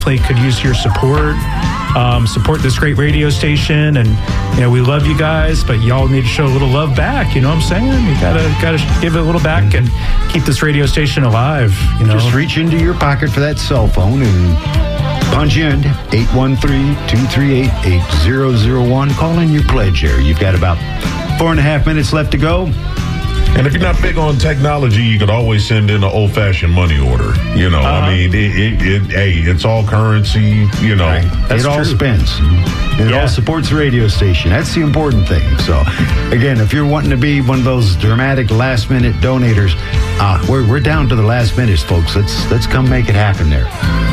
could use your support. Support this great radio station, and we love you guys, but y'all need to show a little love back. You know what I'm saying? You gotta give it a little back and keep this radio station alive. Just reach into your pocket for that cell phone and punch in 813-238-8001. Call in your pledge here. You've got about 4.5 minutes left to go. And if you're not big on technology, you could always send in an old-fashioned money order. I mean, it's all currency. Right. It all spends. It all supports the radio station. That's the important thing. So, again, if you're wanting to be one of those dramatic last-minute donators, we're down to the last minutes, folks. Let's come make it happen there.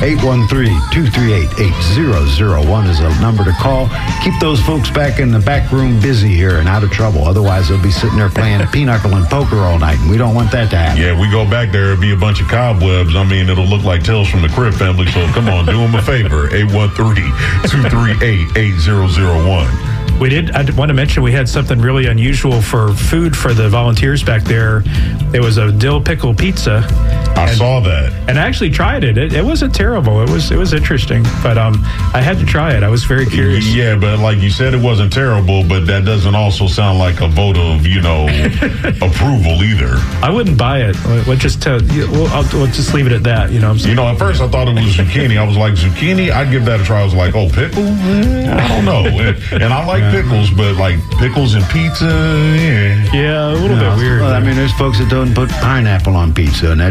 813-238-8001 is a number to call. Keep those folks back in the back room busy here and out of trouble. Otherwise, they'll be sitting there playing pinochle and poker all night, and we don't want that to happen. Yeah, we go back there, it'll be a bunch of cobwebs. I mean, it'll look like Tales from the Crypt family. So come on, do them a favor. 813-238-8001. I want to mention we had something really unusual for food for the volunteers back there. It was a dill pickle pizza. I saw that. And I actually tried it. It wasn't terrible. It was interesting. But I had to try it. I was very curious. Yeah, but like you said, it wasn't terrible, but that doesn't also sound like a vote of, approval either. I wouldn't buy it. Let's just we'll just leave it at that. At first I thought it was zucchini. I was like, zucchini? I'd give that a try. I was like, oh, pickle? I don't know. And I like pickles, but like pickles and pizza, yeah, a little bit weird. Well, I mean, there's folks that don't put pineapple on pizza, and that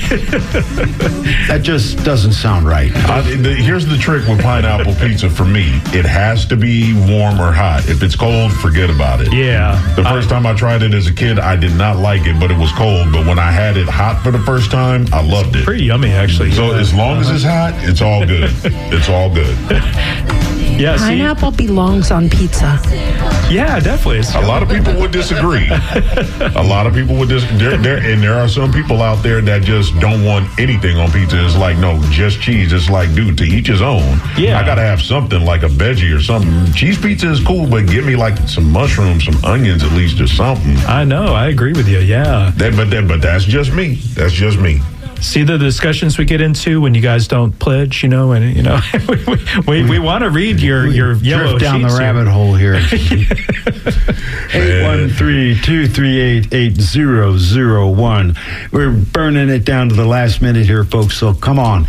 just doesn't sound right. Here's the trick with pineapple pizza for me: it has to be warm or hot. If it's cold, forget about it. Yeah. The first time I tried it as a kid, I did not like it, but it was cold. But when I had it hot for the first time, I loved it. Pretty yummy, actually. So as long as it's hot, it's all good. It's all good. Yeah, pineapple belongs on pizza. Yeah, definitely. A lot of people would disagree. A lot of people would disagree. And there are some people out there that just don't want anything on pizza. It's like, no, just cheese. It's like, dude, to each his own. Yeah. I got to have something like a veggie or something. Cheese pizza is cool, but give me like some mushrooms, some onions at least, or something. I know. I agree with you. Yeah. But that's just me. That's just me. See the discussions we get into when you guys don't pledge, and we want to read your yellow drift down the rabbit hole here. 813-238-8001. We're burning it down to the last minute here, folks. So come on,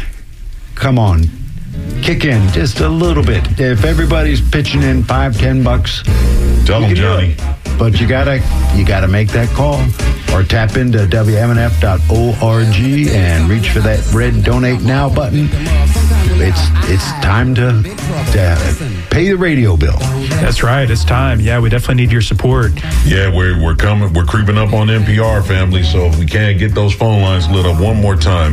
kick in just a little bit. If everybody's pitching in $5-10, tell them, Johnny. But you gotta make that call or tap into WMNF.org and reach for that red Donate Now button. It's time to pay the radio bill. That's right. It's time. Yeah, we definitely need your support. Yeah, we're coming. We're creeping up on NPR, family. So if we can get those phone lines lit up one more time,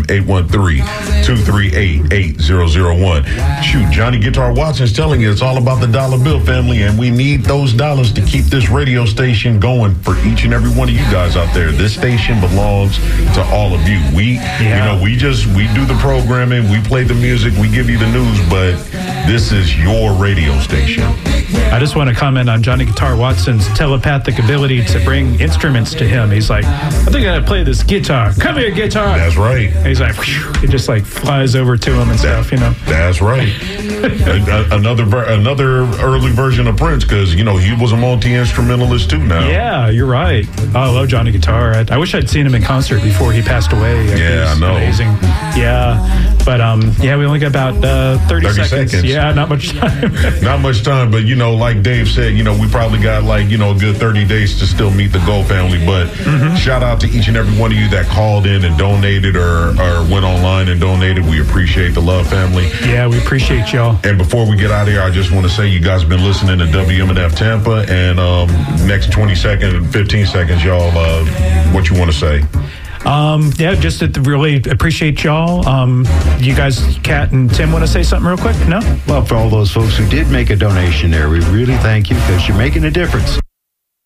813-238-8001. Shoot, Johnny Guitar Watson's telling you it's all about the dollar bill, family, and we need those dollars to keep this radio station going for each and every one of you guys out there. This station belongs to all of you. We do the programming, we play the music, we give you the news, but this is your radio station. I just want to comment on Johnny Guitar Watson's telepathic ability to bring instruments to him. He's like, I think I gotta play this guitar. Come here, guitar. That's right. And he's like, whew, it just like flies over to him and stuff, That's right. Another early version of Prince, because he was a multi-instrumentalist too now. Yeah, you're right. Oh, I love Johnny Guitar. I wish I'd seen him in concert before he passed away. Yeah, I know. Amazing. Yeah, but we only got about 30 seconds. Yeah, not much time. Not much time, but like Dave said, we probably got a good 30 days to still meet the goal, family. But shout out to each and every one of you that called in and donated or went online and donated. We appreciate the love, family. Yeah, we appreciate y'all. And before we get out of here, I just want to say you guys have been listening to WMNF Tampa, and next 20 seconds, 15 seconds, y'all, what you want to say? Just to really appreciate y'all. You guys, Kat and Tim, want to say something real quick? No? Well, for all those folks who did make a donation there, we really thank you because you're making a difference.